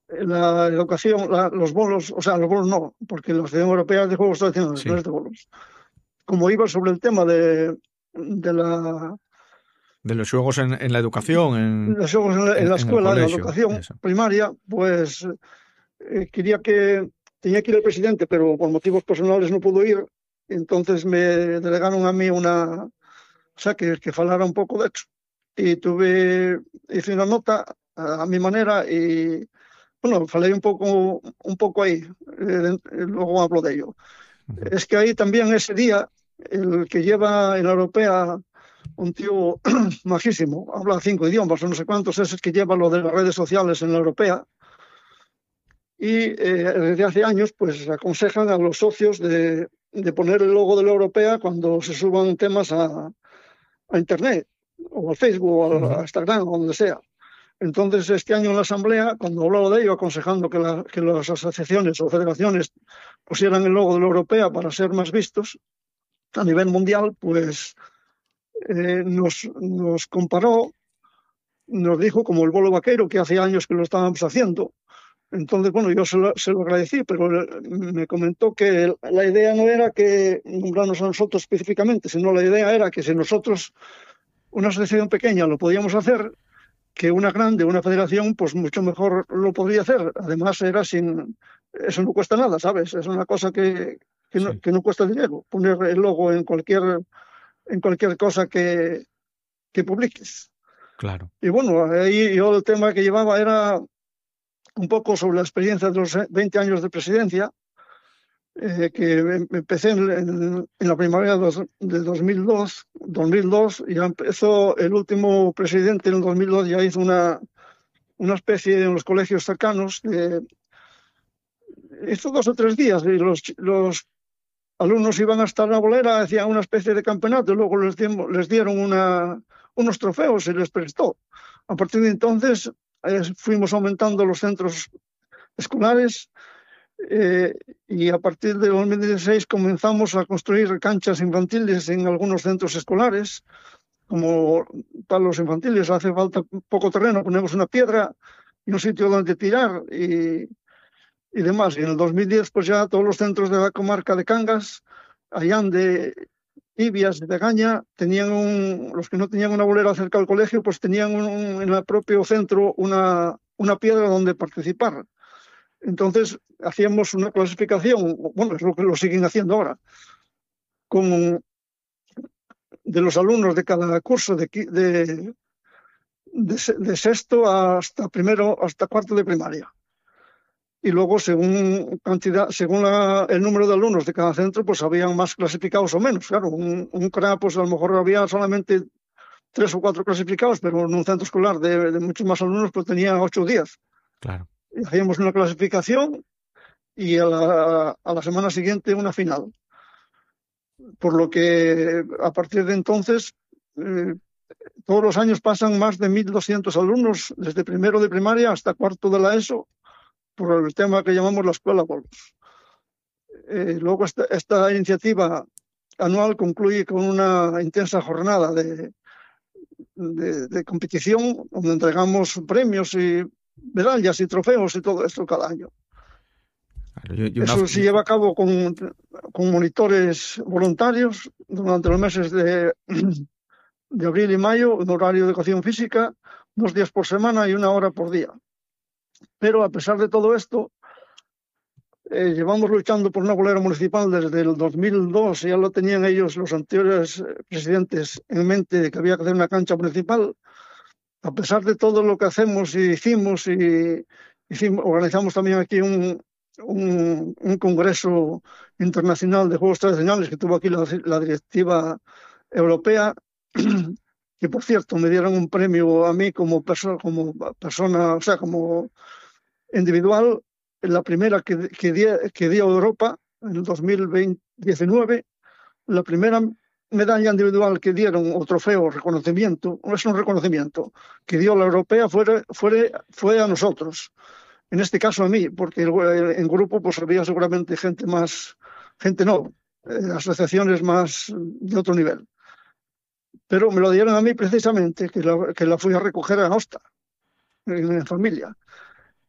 la educación, los bolos, o sea, los bolos no, porque la Federación Europea de Juegos Tradicionales no Sí, es de bolos. Como iba sobre el tema de de los juegos en la educación, los juegos en la en el escuela, en la colegio, educación eso. primaria, pues tenía que ir el presidente, pero por motivos personales no pudo ir. Entonces me delegaron a mí o sea, que falara un pouco de hecho. E hice unha nota a mi manera e, bueno, falei un pouco aí, logo hablo de ello. Ujú. Es que ahí también ese día, el que lleva en la europea un tío majísimo, habla 5 idiomas o no sé cuántos, es el que lleva lo de las redes sociales en la europea y desde hace años pues aconsejan a los socios de poner el logo de la europea cuando se suban temas a Internet o al Facebook o a Ujú. Instagram o donde sea. Entonces, este año en la Asamblea, cuando hablaba de ello, aconsejando que las asociaciones o federaciones pusieran el logo de la europea para ser más vistos a nivel mundial, pues nos comparó, nos dijo como el bolo vaquero, que hace años que lo estábamos haciendo. Entonces, bueno, yo se lo agradecí, pero me comentó que la idea no era que nombrarnos a nosotros específicamente, sino la idea era que si nosotros, una asociación pequeña, lo podíamos hacer, que una grande, una federación, pues mucho mejor lo podría hacer. Además, eso no cuesta nada, ¿sabes? Es una cosa Sí, que no cuesta dinero, poner el logo en cualquier cosa que publiques. claro. Y bueno, ahí yo el tema que llevaba era un poco sobre la experiencia de los 20 años de presidencia, que empecé en la primavera de 2002, y ya empezó el último presidente en el 2002, ya hizo una especie en los colegios cercanos, hizo 2 o 3 días, y los alumnos iban hasta la bolera, hacían una especie de campeonato, y luego les dieron unos trofeos y les prestó. A partir de entonces fuimos aumentando los centros escolares, eh, y a partir de 2016 comenzamos a construir canchas infantiles en algunos centros escolares, como para los infantiles hace falta poco terreno, ponemos una piedra y un sitio donde tirar y demás. Y en el 2010 pues ya todos los centros de la comarca de Cangas, Allande, Ibias, de Gaña, los que no tenían una bolera cerca del colegio, pues tenían en el propio centro una piedra donde participar. Entonces hacíamos una clasificación, bueno, es lo que lo siguen haciendo ahora, con, de los alumnos de cada curso de sexto hasta primero, hasta cuarto de primaria. Y luego, según el número de alumnos de cada centro, pues habían más clasificados o menos. Claro, un CRA, pues a lo mejor había solamente 3 o 4 clasificados, pero en un centro escolar de muchos más alumnos, pues tenía 8 o 10. Claro. Y hacíamos una clasificación y a la semana siguiente una final. Por lo que a partir de entonces, eh, todos los años pasan más de 1.200 alumnos, desde primero de primaria hasta cuarto de la ESO, por el tema que llamamos la escuela Bolos. Luego esta iniciativa anual concluye con una intensa jornada de competición, donde entregamos premios y medallas y trofeos y todo esto cada año. Claro, Eso se lleva a cabo con monitores voluntarios durante los meses de abril y mayo, un horario de educación física, 2 días por semana y 1 hora por día. Pero a pesar de todo esto, llevamos luchando por una bolera municipal desde el 2002, ya lo tenían ellos, los anteriores presidentes, en mente de que había que hacer una cancha municipal. A pesar de todo lo que hacemos y organizamos también aquí un congreso internacional de juegos tradicionales que tuvo aquí la directiva europea, que por cierto me dieron un premio a mí como persona, o sea, como individual, la primera que dio Europa en el 2019, la primera medalla individual que dieron, o trofeo, reconocimiento, no es un reconocimiento, que dio la europea fue a nosotros. En este caso a mí, porque en grupo pues había seguramente gente no, asociaciones más de otro nivel. Pero me lo dieron a mí precisamente, que la fui a recoger a Aosta, en familia.